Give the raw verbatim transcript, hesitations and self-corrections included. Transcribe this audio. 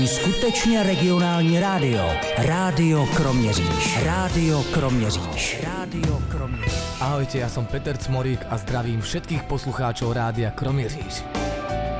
Skutečně regionální rádio. Rádio Kroměříž. Rádio Kroměříž. Rádio Kroměříž. Ahojte, ja som Peter Cmorík a zdravím všetkých poslucháčov Rádia Kroměříž.